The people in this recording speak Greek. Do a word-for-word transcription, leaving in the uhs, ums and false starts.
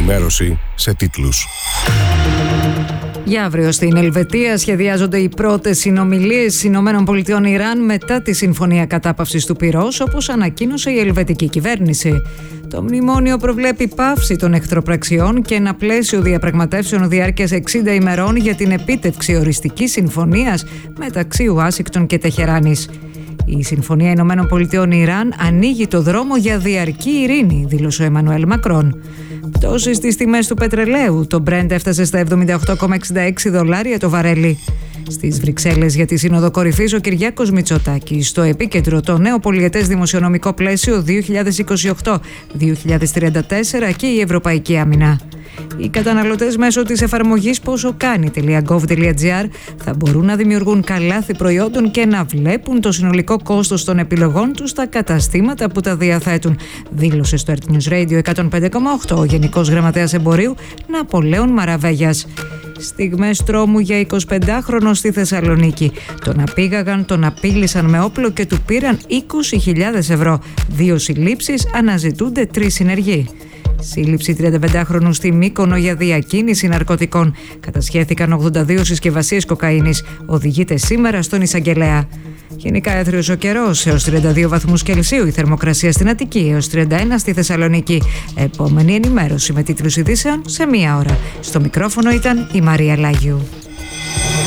ενημέρωση σε τίτλους. Για αύριο στην Ελβετία σχεδιάζονται οι πρώτες συνομιλίες Ηνωμένων Πολιτειών Ιράν μετά τη συμφωνία κατάπαυσης του πυρός, όπως ανακοίνωσε η ελβετική κυβέρνηση. Το μνημόνιο προβλέπει πάυση των εχθροπραξιών και ένα πλαίσιο διαπραγματεύσεων διάρκειας εξήντα ημερών για την επίτευξη οριστικής συμφωνίας μεταξύ Ουάσιγκτον και Τεχεράνης. Η Συμφωνία Ηνωμένων Πολιτειών Ιράν ανοίγει το δρόμο για διαρκή ειρήνη, δήλωσε ο Εμμανουέλ Μακρόν. Πτώσεις στις τιμές του πετρελαίου. Το Brent έφτασε στα εβδομήντα οκτώ κόμμα εξήντα έξι δολάρια το βαρέλι. Στις Βρυξέλλες για τη Σύνοδο Κορυφής ο Κυριάκος Μητσοτάκης. Στο επίκεντρο το νέο πολιετές δημοσιονομικό πλαίσιο δύο χιλιάδες είκοσι οκτώ με δύο χιλιάδες τριάντα τέσσερα και η Ευρωπαϊκή Άμυνα. Οι καταναλωτές μέσω της εφαρμογής ποσοκάνει.gov.gr θα μπορούν να δημιουργούν καλάθι προϊόντων και να βλέπουν το συνολικό κόστος των επιλογών τους στα καταστήματα που τα διαθέτουν, δήλωσε στο Earth News Radio εκατόν πέντε κόμμα οκτώ ο Γενικός Γραμματέας Εμπορίου Ναπολέων Μαραβέγιας. Στιγμές τρόμου για εικοσιπεντάχρονο στη Θεσσαλονίκη. Τον απήγαγαν, τον απείλησαν με όπλο και του πήραν είκοσι χιλιάδες ευρώ. Δύο συλλήψεις, αναζητούνται τρεις συνεργοί. Σύλληψη τριανταπεντάχρονου στη Μύκονο για διακίνηση ναρκωτικών. Κατασχέθηκαν ογδόντα δύο συσκευασίες κοκαίνης. Οδηγείται σήμερα στον εισαγγελέα. Γενικά έθριος ο καιρός, έως τριάντα δύο βαθμούς Κελσίου η θερμοκρασία στην Αττική, έως τριάντα ένα στη Θεσσαλονίκη. Επόμενη ενημέρωση με τίτλους ειδήσεων σε μία ώρα. Στο μικρόφωνο ήταν η Μαρία Λάγιου.